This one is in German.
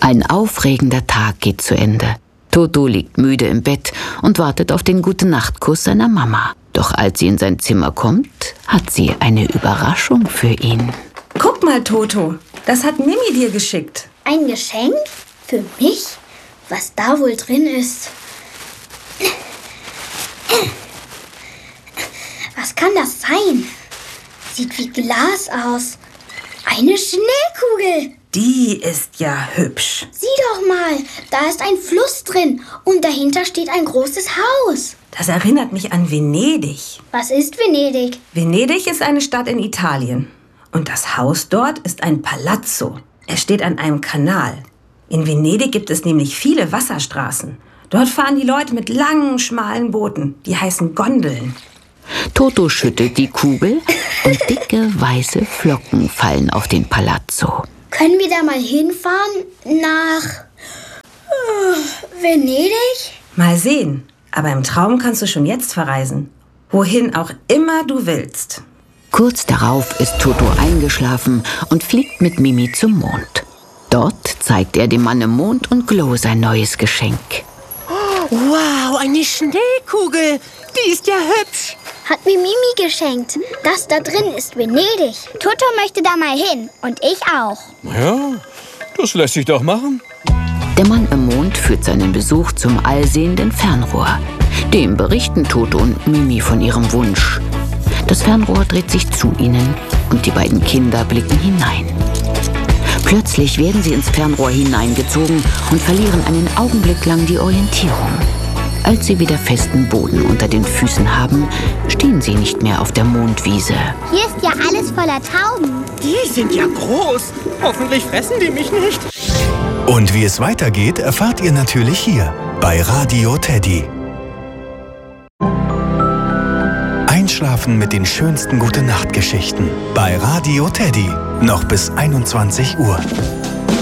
Ein aufregender Tag geht zu Ende. Toto liegt müde im Bett und wartet auf den Gute-Nacht-Kuss seiner Mama. Doch als sie in sein Zimmer kommt, hat sie eine Überraschung für ihn. Guck mal, Toto, das hat Mimi dir geschickt. Ein Geschenk? Für mich? Was da wohl drin ist? Was kann das sein? Sieht wie Glas aus. Eine Schneekugel. Die ist ja hübsch. Sieh doch mal, da ist ein Fluss drin und dahinter steht ein großes Haus. Das erinnert mich an Venedig. Was ist Venedig? Venedig ist eine Stadt in Italien. Und das Haus dort ist ein Palazzo. Es steht an einem Kanal. In Venedig gibt es nämlich viele Wasserstraßen. Dort fahren die Leute mit langen, schmalen Booten. Die heißen Gondeln. Toto schüttelt die Kugel und dicke, weiße Flocken fallen auf den Palazzo. Können wir da mal hinfahren nach Venedig? Mal sehen. Aber im Traum kannst du schon jetzt verreisen. Wohin auch immer du willst. Kurz darauf ist Toto eingeschlafen und fliegt mit Mimi zum Mond. Dort zeigt er dem Mann im Mond und Glo sein neues Geschenk. Wow, eine Schneekugel. Die ist ja hübsch. Hat mir Mimi geschenkt. Das da drin ist Venedig. Toto möchte da mal hin. Und ich auch. Ja, das lässt sich doch machen. Der Mann im Mond führt seinen Besuch zum allsehenden Fernrohr. Dem berichten Toto und Mimi von ihrem Wunsch. Das Fernrohr dreht sich zu ihnen und die beiden Kinder blicken hinein. Plötzlich werden sie ins Fernrohr hineingezogen und verlieren einen Augenblick lang die Orientierung. Als sie wieder festen Boden unter den Füßen haben, stehen sie nicht mehr auf der Mondwiese. Hier ist ja alles voller Tauben. Die sind ja groß. Hoffentlich fressen die mich nicht. Und wie es weitergeht, erfahrt ihr natürlich hier bei Radio Teddy. Einschlafen mit den schönsten Gute-Nacht-Geschichten bei Radio Teddy. Noch bis 21 Uhr.